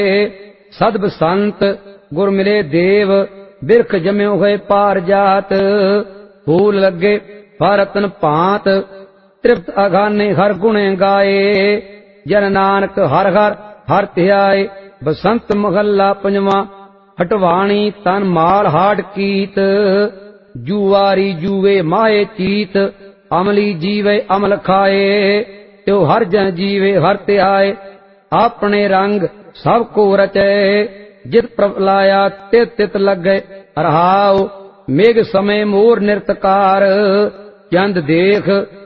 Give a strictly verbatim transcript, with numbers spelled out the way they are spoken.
सद बसंत गुर मिले देव बिरख जम्यो होए पार जात। फूल लगे भारतन भांत तृप्त अघाने हर गुणे गाए। जन नानक हर हर हर ध्याए। बसंत महला पंजवा हटवाणी तन माल हाड कीत। जुआरी जुए माए चीत अमली जीवे अमल खाए। त्यो हर जन जीवे हर त्याए अपने रंग सब को रचे। जित प्रभ लाया तित तित लगे रहाओ। मेघ समय मोर निरतकार चंद देख